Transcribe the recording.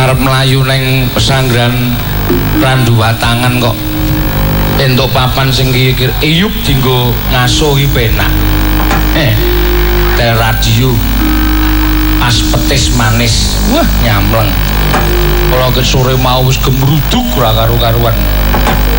arep mlayu ning pesanggrahan Randu Watangan kok entuk papan sing iyup dienggo ngaso iki penak. Tel radio pas petis manis. Wah, nyamleng. Kala ke sore mau wis gemruduk ora karo-karuan.